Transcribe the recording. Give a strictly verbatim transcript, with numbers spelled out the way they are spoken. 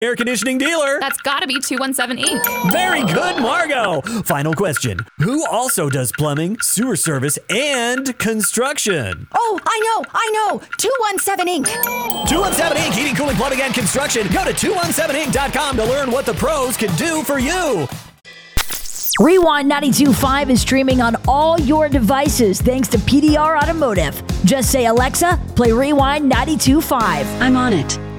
air conditioning dealer. That's gotta be two one seven Incorporated. Very good, Margo. Final question. Who also does plumbing, sewer service, and construction? Oh, I know, I know. two one seven Incorporated. two one seven Incorporated. Heating, cooling, plumbing, and construction. Go to two one seven inc dot com to learn what the pros can do for you. Rewind ninety-two point five is streaming on all your devices thanks to P D R Automotive. Just say, Alexa, play Rewind ninety-two point five. I'm on it.